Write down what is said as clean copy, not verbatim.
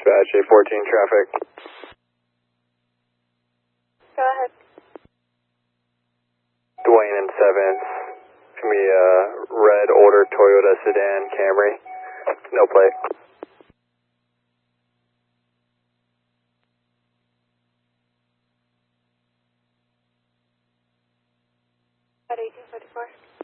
Dispatch, A14 traffic. Go ahead. Dwayne and 7th. It's going to be a red, older Toyota sedan Camry. No plate. At 1844.